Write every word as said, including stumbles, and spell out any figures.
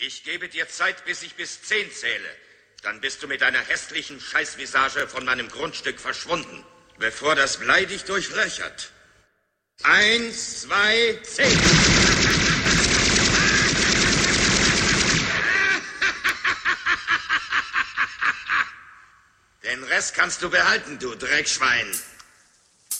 Ich gebe dir Zeit, bis ich bis zehn zähle. Dann bist du mit deiner hässlichen Scheißvisage von meinem Grundstück verschwunden, bevor das Blei dich durchlöchert. Eins, zwei, zehn. Den Rest kannst du behalten, du Dreckschwein.